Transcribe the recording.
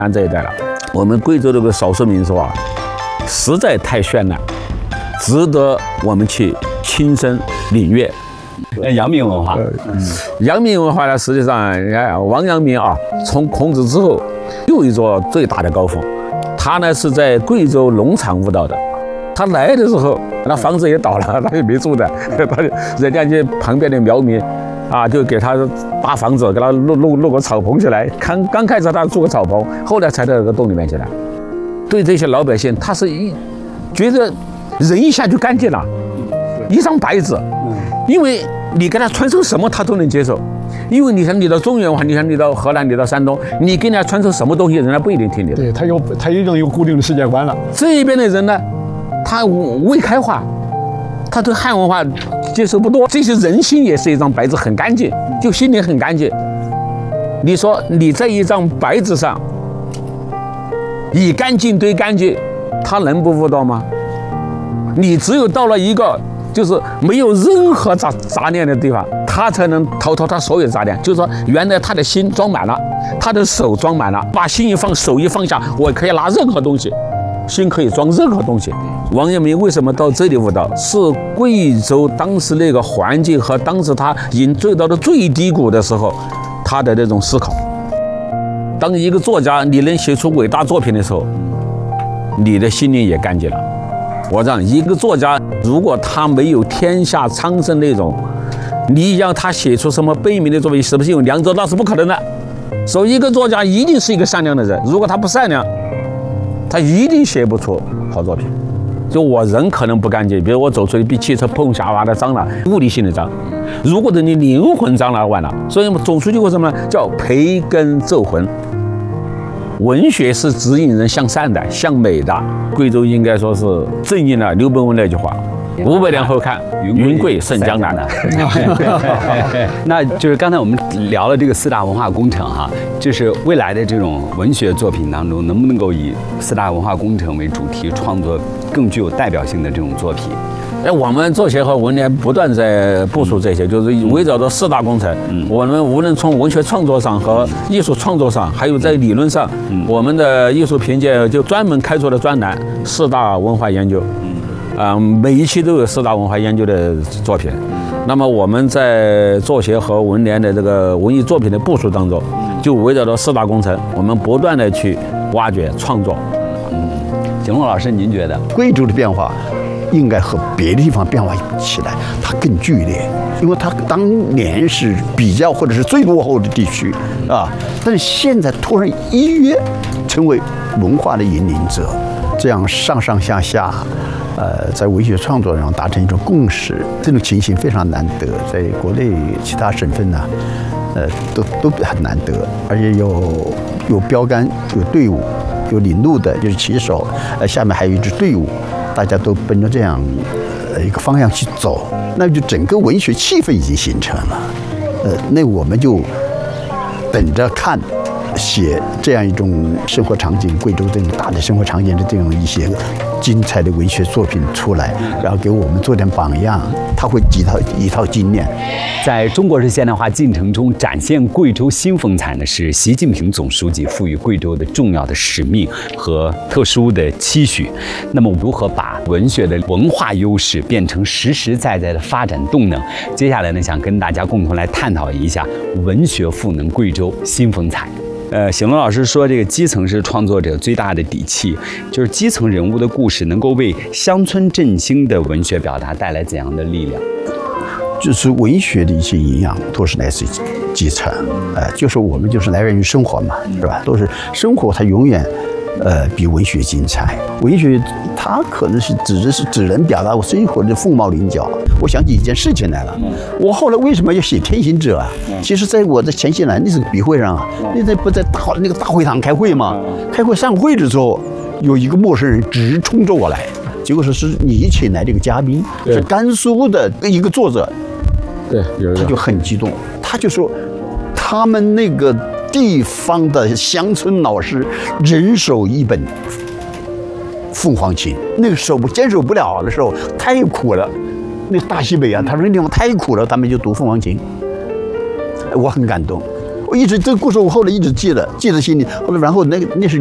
这一带了。我们贵州这个少数民族啊，实在太绚烂，值得我们去亲身领略。 阳明文化， 阳明文化呢，实际上，王阳明啊，从孔子之后又一座最大的高峰。他呢是在贵州农场悟道的。他来的时候，那房子也倒了，他也没住的，人家去旁边的苗民啊，就给他搭房子，给他弄个草棚起来。刚开始他住个草棚，后来才到这个洞里面去了。对这些老百姓，他是觉得人一下就干净了，一张白纸，因为你给他传授什么他都能接受。因为你像你到中原话，你像你到河南，你到山东，你给人家传授什么东西，人家不一定听你的。 对，他已经有固定的世界观了。 这边的人呢，他未开化，他对汉文化接受不多。这些人心也是一张白纸，很干净，就心里很干净。你说你在一张白纸上以干净对干净，他能不悟道吗？你只有到了一个就是没有任何杂念的地方，他才能逃脱他所有杂念。就是说，原来他的心装满了，他的手装满了，把心一放，手一放下，我可以拿任何东西，心可以装任何东西。王阳明为什么到这里悟道？是贵州当时那个环境和当时他已经坠到了最低谷的时候，他的那种思考。当一个作家你能写出伟大作品的时候，你的心灵也干净了。我讲一个作家，如果他没有天下苍生那种，你让他写出什么悲悯的作品，是不是有良知？那是不可能的。所以一个作家一定是一个善良的人，如果他不善良，他一定写不出好作品。就我人可能不干净，比如我走出去被汽车碰下巴的脏了，物理性的脏。如果是你灵魂脏了完了，所以我们走出去为什么呢？叫培根奏魂。文学是指引人向善的、向美的。贵州应该说是正应了刘伯温那句话：500年后看，云贵胜江南。 那就是刚才我们聊了这个4大文化工程哈，就是未来的这种文学作品当中，能不能够以4大文化工程为主题创作更具有代表性的这种作品？ 我们作协和文联不断在部署这些，就是围绕着4大工程。我们无论从文学创作上和艺术创作上，还有在理论上，我们的艺术评鉴就专门开出了专栏4大文化研究。每一期都有4大文化研究的作品。那么我们在作协和文联的这个文艺作品的部署当中，就围绕着4大工程，我们不断的去挖掘创作。 景龙老师，您觉得贵州的变化应该和别的地方变化起来，它更剧烈，因为它当年是比较或者是最落后的地区啊，但是现在突然一跃成为文化的引领者，这样上上下下，在文学创作上达成一种共识，这种情形非常难得，在国内其他省份呢，都很难得，而且有标杆，有队伍，有领路的，就是骑手，下面还有一支队伍。大家都奔着这样一个方向去走，那就整个文学气氛已经形成了。那我们就等着看写这样一种生活场景，贵州这种大的生活场景的这种一些精彩的文学作品出来，然后给我们做点榜样，它会一套经验。 在中国式现代化进程中展现贵州新风采呢，是习近平总书记赋予贵州的重要的使命和特殊的期许。那么，如何把文学的文化优势变成实实在在的发展动能？接下来呢，想跟大家共同来探讨一下文学赋能贵州新风采。醒龙老师说，这个基层是创作者最大的底气，就是基层人物的故事能够为乡村振兴的文学表达带来怎样的力量？ 就是文学的一些营养都是来自于基层，就是我们就是来源于生活嘛，是吧？都是生活，它永远比文学精彩。文学它可能是只能表达我生活的凤毛麟角。我想起一件事情来了，我后来为什么要写《天行者》啊？其实在我的前些年那是个笔会上啊，那不在那个大会堂开会嘛？开会上会的时候，有一个陌生人直冲着我来，结果是你请来这个嘉宾是甘肃的一个作者。 对， 他就很激动，他就说，他们那个地方的乡村老师人手一本凤凰琴，那个坚守不了的时候太苦了，那大西北啊，他说那地方太苦了，他们就读凤凰琴。我很感动， 我一直这个故事我后来一直记在心里，后来然后那是